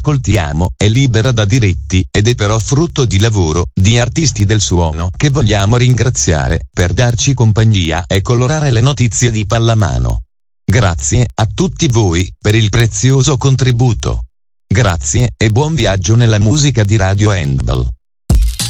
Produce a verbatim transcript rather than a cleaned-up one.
ascoltiamo è libera da diritti ed è però frutto di lavoro di artisti del suono che vogliamo ringraziare per darci compagnia e colorare le notizie di pallamano. Grazie a tutti voi per il prezioso contributo. Grazie e buon viaggio nella musica di Radio Handball.